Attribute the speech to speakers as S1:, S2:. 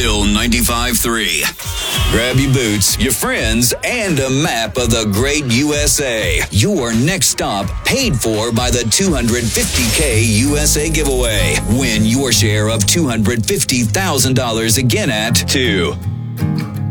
S1: Bill 95.3. Grab your boots, your friends, and a map of the great USA. Your next stop paid for by the $250K USA giveaway. Win your share of $250,000 again at 2.